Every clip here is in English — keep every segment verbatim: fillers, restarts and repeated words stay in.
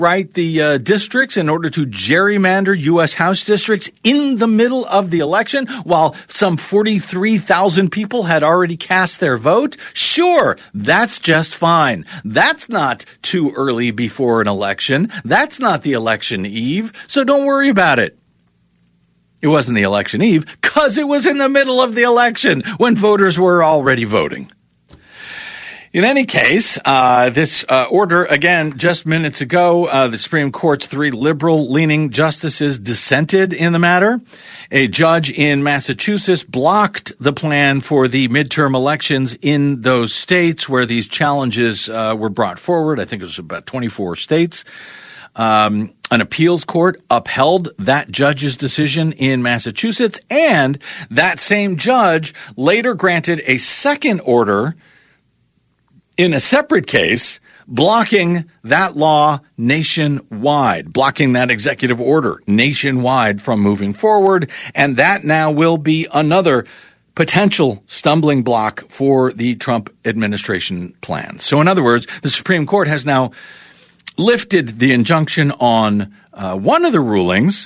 Right, the uh, districts in order to gerrymander U S House districts in the middle of the election while some forty-three thousand people had already cast their vote? Sure, that's just fine. That's not too early before an election. That's not the election eve, so don't worry about it. It wasn't the election eve because it was in the middle of the election when voters were already voting. In any case, uh, this uh, order, again, just minutes ago, uh, the Supreme Court's three liberal-leaning justices dissented in the matter. A judge in Massachusetts blocked the plan for the midterm elections in those states where these challenges uh, were brought forward. I think it was about twenty-four states. Um, an appeals court upheld that judge's decision in Massachusetts, and that same judge later granted a second order in a separate case, blocking that law nationwide, blocking that executive order nationwide from moving forward. And that now will be another potential stumbling block for the Trump administration plans. So in other words, the Supreme Court has now lifted the injunction on uh, one of the rulings,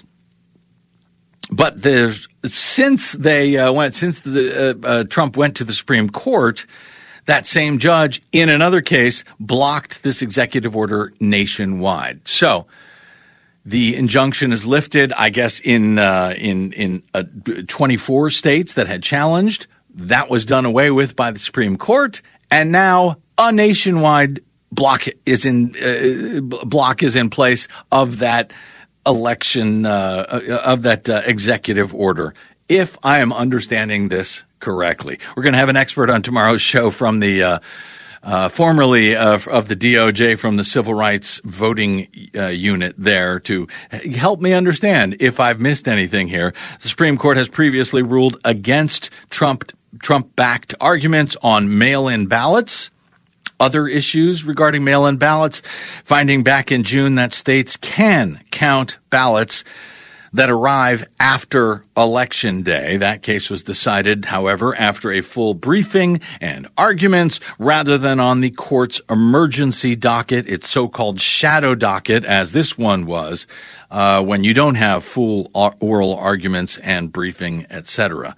but there's since they uh, went since the, uh, uh, Trump went to the Supreme Court, that same judge, in another case, blocked this executive order nationwide. So the injunction is lifted, I guess, in uh, in in uh, twenty-four states that had challenged. That was done away with by the Supreme Court, and now a nationwide block is in uh, block is in place of that election uh, of that uh, executive order. If I am understanding this correctly, we're going to have an expert on tomorrow's show from the uh, uh, formerly uh, of the D O J, from the Civil Rights Voting uh, Unit there, to help me understand if I've missed anything here. The Supreme Court has previously ruled against Trump Trump-backed arguments on mail-in ballots. Other issues regarding mail-in ballots, finding back in June that states can count ballots that arrive after Election Day. That case was decided, however, after a full briefing and arguments rather than on the court's emergency docket, its so-called shadow docket, as this one was, uh, when you don't have full oral arguments and briefing, et cetera.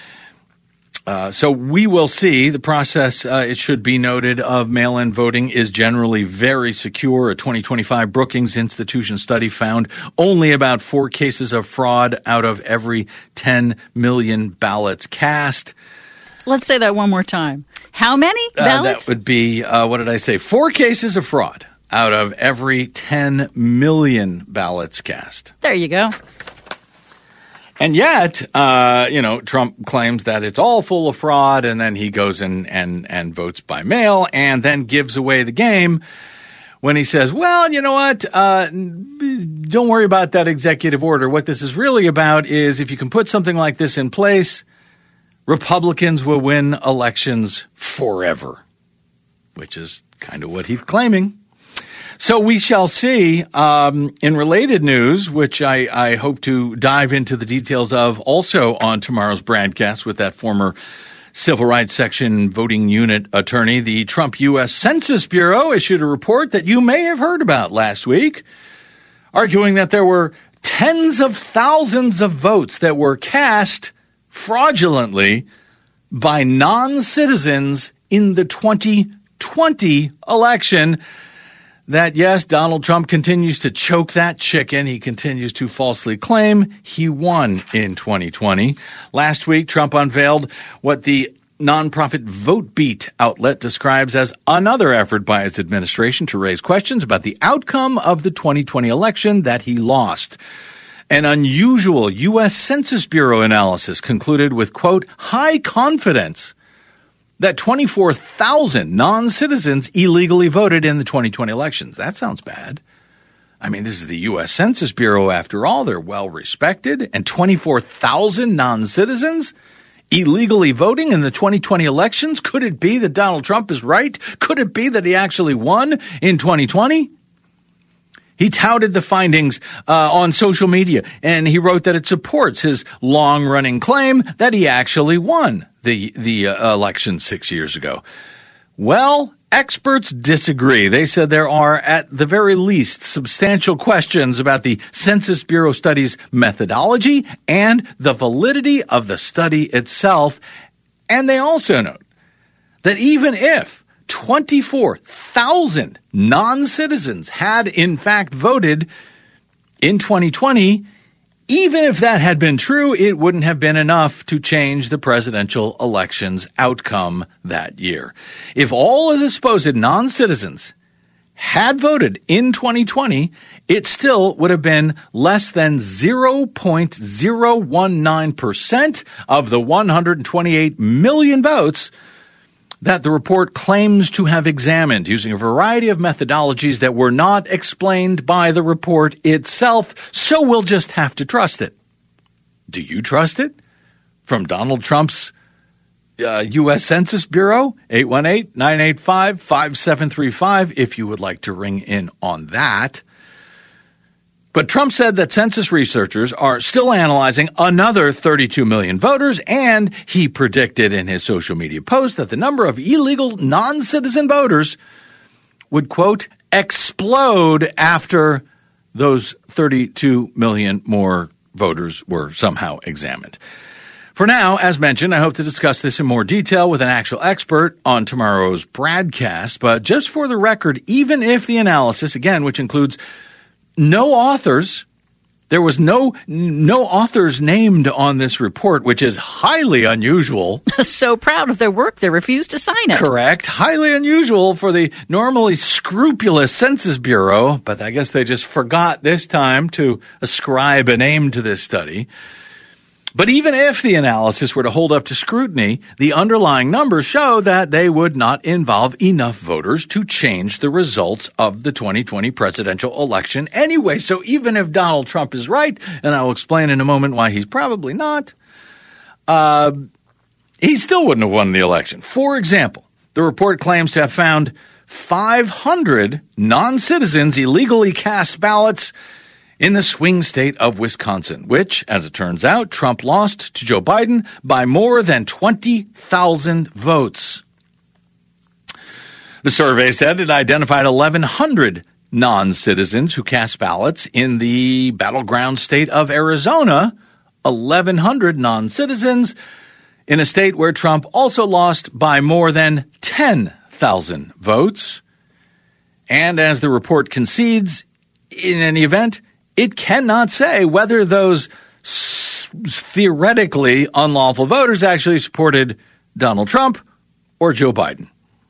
Uh, so we will see. The process, uh, it should be noted, of mail-in voting is generally very secure. A twenty twenty-five Brookings Institution study found only about four cases of fraud out of every ten million ballots cast. Let's say that one more time. How many ballots? Uh, that would be, uh, what did I say? Four cases of fraud out of every ten million ballots cast. There you go. And yet, uh, you know, Trump claims that it's all full of fraud, and then he goes in and, and votes by mail, and then gives away the game when he says, well, you know what, uh, don't worry about that executive order. What this is really about is if you can put something like this in place, Republicans will win elections forever, which is kind of what he's claiming. So we shall see. Um, in related news, which I, I hope to dive into the details of also on tomorrow's broadcast with that former Civil Rights Section voting unit attorney, the Trump U S Census Bureau issued a report that you may have heard about last week, arguing that there were tens of thousands of votes that were cast fraudulently by non-citizens in the twenty twenty election. That, yes, Donald Trump continues to choke that chicken. He continues to falsely claim he won in twenty twenty. Last week, Trump unveiled what the nonprofit VoteBeat outlet describes as another effort by its administration to raise questions about the outcome of the twenty twenty election that he lost. An unusual U S Census Bureau analysis concluded with, quote, high confidence that twenty-four thousand non-citizens illegally voted in the twenty twenty elections. That sounds bad. I mean, this is the U S Census Bureau, after all. They're well respected. And twenty-four thousand non-citizens illegally voting in the twenty twenty elections? Could it be that Donald Trump is right? Could it be that he actually won in twenty twenty? He touted the findings uh, on social media, and he wrote that it supports his long-running claim that he actually won the the uh, election six years ago. Well, Experts disagree. They said there are, at the very least, substantial questions about the Census Bureau study's methodology and the validity of the study itself. And they also note that even if twenty-four thousand non-citizens had in fact voted in twenty twenty, even if that had been true, it wouldn't have been enough to change the presidential election's outcome that year. If all of the supposed non-citizens had voted in twenty twenty, it still would have been less than zero point zero one nine percent of the one hundred twenty-eight million votes that the report claims to have examined using a variety of methodologies that were not explained by the report itself, so we'll just have to trust it. Do you trust it? From Donald Trump's uh, U S Census Bureau, eight one eight, nine eight five, five seven three five, if you would like to ring in on that. But Trump said that census researchers are still analyzing another thirty-two million voters, and he predicted in his social media post that the number of illegal non-citizen voters would, quote, explode after those thirty-two million more voters were somehow examined. For now, as mentioned, I hope to discuss this in more detail with an actual expert on tomorrow's broadcast. But just for the record, even if the analysis, again, which includes no authors, there was no no authors named on this report, which is highly unusual. So proud of their work, they refused to sign it. Correct. Highly unusual for the normally scrupulous Census Bureau, but I guess they just forgot this time to ascribe a name to this study. But even if the analysis were to hold up to scrutiny, the underlying numbers show that they would not involve enough voters to change the results of the twenty twenty presidential election anyway. So even if Donald Trump is right, and I will explain in a moment why he's probably not, uh, he still wouldn't have won the election. For example, the report claims to have found five hundred non-citizens illegally cast ballots in the swing state of Wisconsin, which, as it turns out, Trump lost to Joe Biden by more than twenty thousand votes. The survey said it identified eleven hundred non-citizens who cast ballots in the battleground state of Arizona, eleven hundred non-citizens in a state where Trump also lost by more than ten thousand votes. And as the report concedes, in any event, it cannot say whether those s- theoretically unlawful voters actually supported Donald Trump or Joe Biden.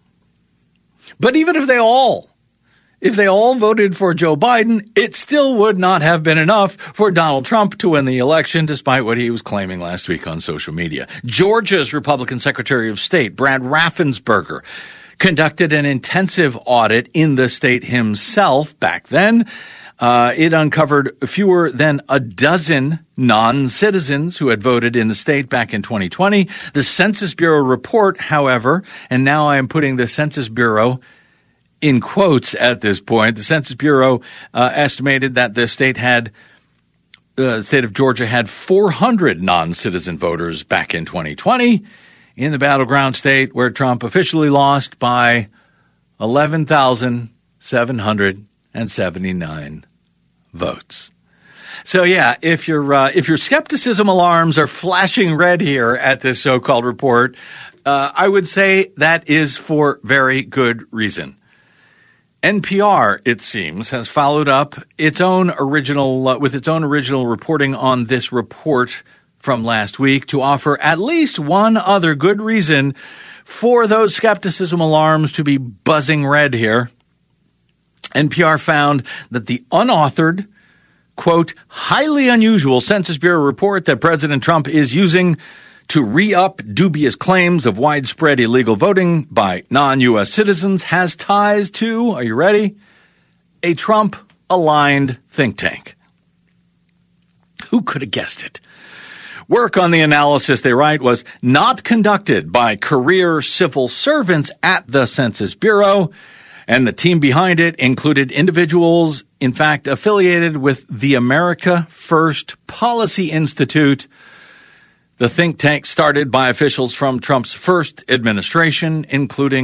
But even if they all, if they all voted for Joe Biden, it still would not have been enough for Donald Trump to win the election, despite what he was claiming last week on social media. Georgia's Republican Secretary of State, Brad Raffensperger, conducted an intensive audit in the state himself back then. Uh, it uncovered fewer than a dozen non-citizens who had voted in the state back in twenty twenty. The Census Bureau report, however, and now I am putting the Census Bureau in quotes at this point, the Census Bureau uh, estimated that the state had, uh, the state of Georgia had four hundred non-citizen voters back in twenty twenty in the battleground state where Trump officially lost by eleven thousand seven hundred seventy-nine votes. So yeah, if your uh, if your skepticism alarms are flashing red here at this so-called report, uh, I would say that is for very good reason. N P R, it seems, has followed up its own original uh, with its own original reporting on this report from last week to offer at least one other good reason for those skepticism alarms to be buzzing red here. N P R found that the unauthored, quote, highly unusual Census Bureau report that President Trump is using to re-up dubious claims of widespread illegal voting by non-U S citizens has ties to, are you ready, a Trump-aligned think tank. Who could have guessed it? Work on the analysis, they write, was not conducted by career civil servants at the Census Bureau, and the team behind it included individuals, in fact, affiliated with the America First Policy Institute, the think tank started by officials from Trump's first administration, including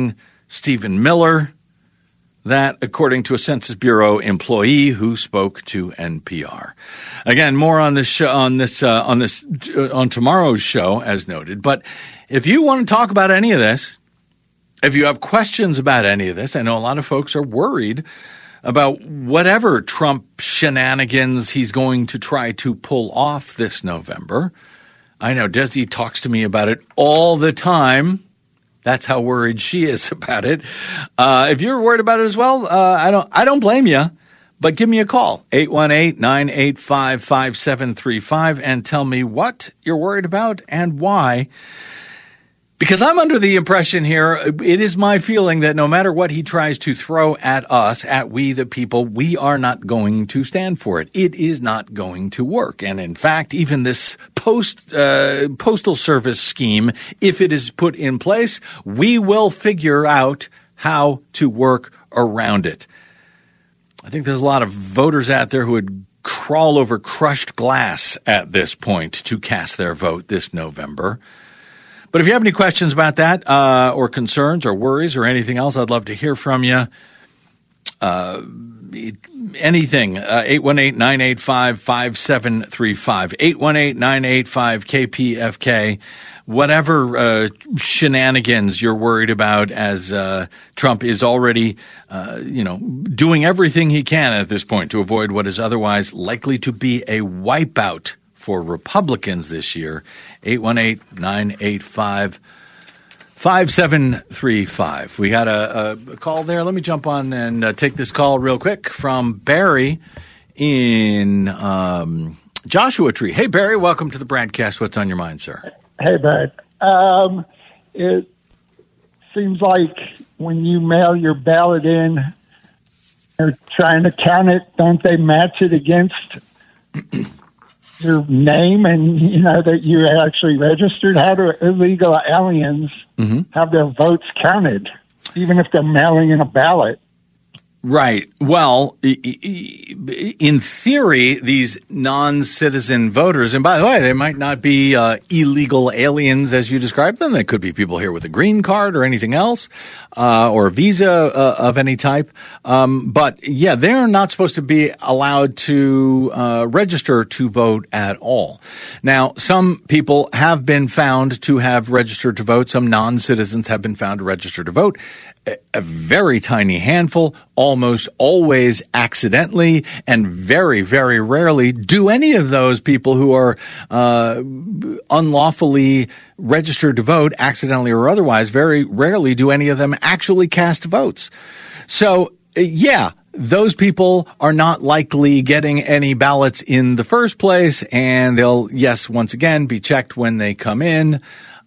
Stephen Miller. That, according to a Census Bureau employee who spoke to N P R. Again, more on this show, on this uh, on this uh, on tomorrow's show, as noted. But if you want to talk about any of this, if you have questions about any of this, I know a lot of folks are worried about whatever Trump shenanigans he's going to try to pull off this November. I know Desi talks to me about it all the time. That's how worried she is about it. Uh, if you're worried about it as well, uh, I don't I don't blame you. But give me a call, eight one eight, nine eight five, five seven three five, and tell me what you're worried about and why. Because I'm under the impression here, it is my feeling that no matter what he tries to throw at us, at we the people, we are not going to stand for it. It is not going to work. And in fact, even this post uh, postal service scheme, if it is put in place, we will figure out how to work around it. I think there's a lot of voters out there who would crawl over crushed glass at this point to cast their vote this November. But if you have any questions about that uh, or concerns or worries or anything else, I'd love to hear from you. Uh, anything, uh, eight one eight, nine eight five, five seven three five, eight one eight, nine eight five, K P F K, whatever uh, shenanigans you're worried about as uh, Trump is already, uh, you know, doing everything he can at this point to avoid what is otherwise likely to be a wipeout for Republicans this year. eight one eight, nine eight five, five seven three five. We got a, a call there. Let me jump on and uh, take this call real quick from Barry in um, Joshua Tree. Hey, Barry, welcome to the broadcast. What's on your mind, sir? Hey, Bud. Um, it seems like when you mail your ballot in, they're trying to count it. Don't they match it against your name and, you know, that you actually registered? How do illegal aliens mm-hmm. have their votes counted, even if they're mailing in a ballot? Right. Well, in theory, these non-citizen voters, and by the way, they might not be uh, illegal aliens as you described them. They could be people here with a green card or anything else, uh, or a visa uh, of any type. Um, but yeah, they're not supposed to be allowed to uh, register to vote at all. Now, some people have been found to have registered to vote. Some non-citizens have been found to register to vote. A very tiny handful, almost always accidentally, and very, very rarely do any of those people who are uh, unlawfully registered to vote, accidentally or otherwise, very rarely do any of them actually cast votes. So, yeah, those people are not likely getting any ballots in the first place, and they'll, yes, once again, be checked when they come in.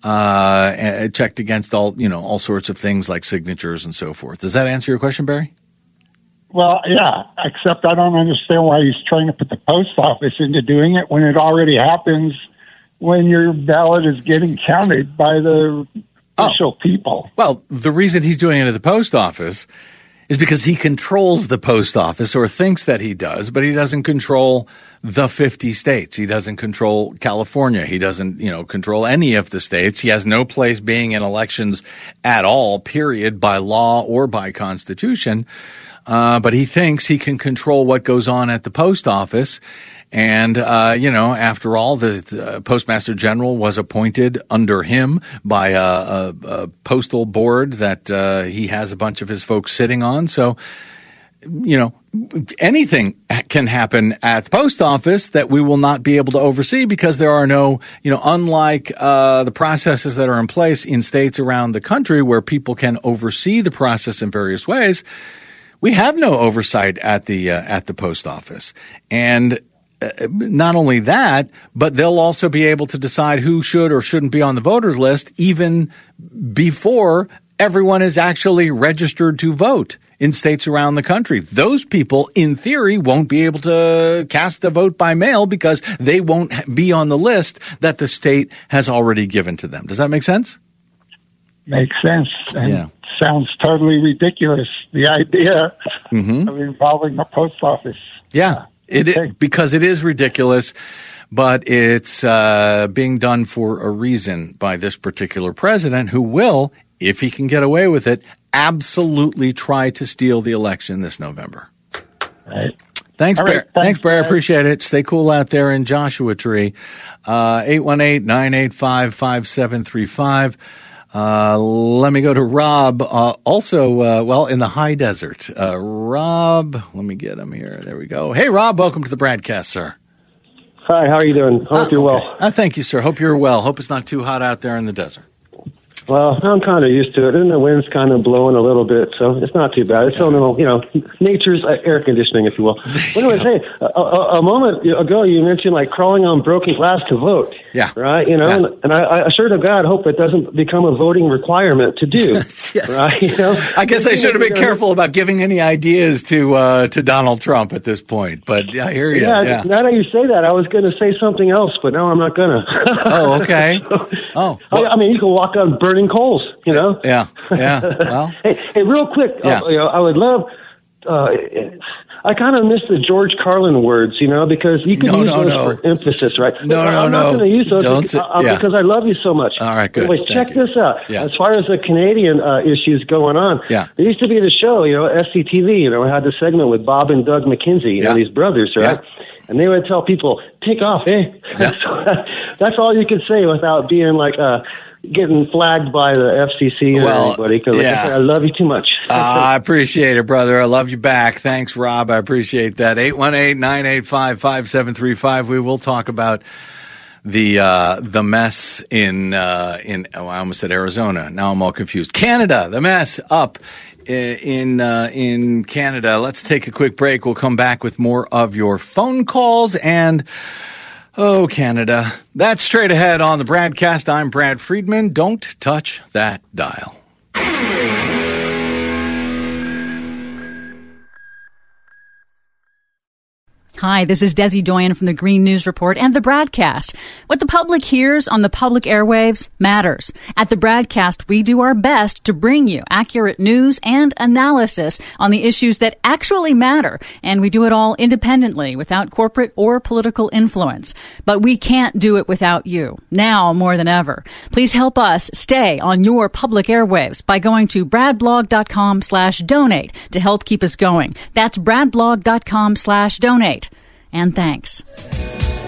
Uh, checked against all, you know, all sorts of things like signatures and so forth. Does that answer your question, Barry? Well, yeah, except I don't understand why he's trying to put the post office into doing it when it already happens when your ballot is getting counted by the official oh. people. Well, the reason he's doing it at the post office is because he controls the post office, or thinks that he does, but he doesn't control the fifty states. He doesn't control California. He doesn't, you know, control any of the states. He has no place being in elections at all, period, by law or by constitution. Uh, but he thinks he can control what goes on at the post office. And, uh, you know, after all, the uh, Postmaster General was appointed under him by a, a, a postal board that uh, he has a bunch of his folks sitting on. So, you know, anything can happen at the post office that we will not be able to oversee because there are no, you know, unlike uh, the processes that are in place in states around the country where people can oversee the process in various ways. We have no oversight at the uh, at the post office. And Uh, not only that, but they'll also be able to decide who should or shouldn't be on the voters list even before everyone is actually registered to vote in states around the country. Those people, in theory, won't be able to cast a vote by mail because they won't be on the list that the state has already given to them. Does that make sense? Makes sense. And yeah. Sounds totally ridiculous, the idea mm-hmm. of involving the post office. Yeah. It, it because it is ridiculous, but it's uh, being done for a reason by this particular president who will, if he can get away with it, absolutely try to steal the election this November. Right. Thanks, All Bear. right, Thanks, thanks, Bear. guys. Appreciate it. Stay cool out there in Joshua Tree. Uh, eight one eight, nine eight five, five seven three five. Uh, let me go to Rob, uh, also, uh, well, in the high desert. Uh, Rob, let me get him here. There we go. Hey, Rob, welcome to the broadcast, sir. Hi, how are you doing? Hope uh, you're okay. well. Uh, thank you, sir. Hope you're well. Hope it's not too hot out there in the desert. Well, I'm kind of used to it, and the wind's kind of blowing a little bit, so it's not too bad. It's yeah. only, you know, nature's air conditioning, if you will. Anyways, hey, a, a, a moment ago you mentioned like crawling on broken glass to vote. Yeah. Right? You know, yeah. and, and I, I sure to God hope it doesn't become a voting requirement to do. yes. Right? You know? I guess I should have been careful about giving any ideas to uh, to Donald Trump at this point, but I hear you. Yeah, yeah. Now that you say that, I was going to say something else, but no, I'm not going to. Oh, okay. so, oh. Well, I, I mean, you can walk on burning coals, you know? Yeah, yeah. Well, hey, hey, real quick, yeah. uh, you know, I would love. Uh, I kind of miss the George Carlin words, you know, because you can no, use no, those no. for emphasis, right? No, I'm no, I'm no. not going to use those Don't because, say, uh, yeah. because I love you so much. All right, good. Anyways, Thank check you. this out. Yeah. As far as the Canadian uh, issues going on, yeah. there used to be the show, you know, S C T V, you know, it had the segment with Bob and Doug McKenzie, you yeah. know, these brothers, right? Yeah. And they would tell people, take off, eh? Yeah. so that's all you could say without being like, uh, getting flagged by the F C C or well, anybody, because like yeah. I, said, I love you too much. uh, I appreciate it, brother. I love you back. Thanks, Rob. I appreciate that. eight one eight, nine eight five, five seven three five. We will talk about the uh, the mess in, uh, in oh, I almost said Arizona. Now I'm all confused. Canada, the mess up in uh, in Canada. Let's take a quick break. We'll come back with more of your phone calls and oh, Canada. That's straight ahead on the Bradcast. I'm Brad Friedman. Don't touch that dial. Hi, this is Desi Doyen from the Green News Report and the Bradcast. What the public hears on the public airwaves matters. At the Bradcast, we do our best to bring you accurate news and analysis on the issues that actually matter, and we do it all independently without corporate or political influence. But we can't do it without you, now more than ever. Please help us stay on your public airwaves by going to bradblog.com slash donate to help keep us going. That's bradblog.com slash donate. And thanks.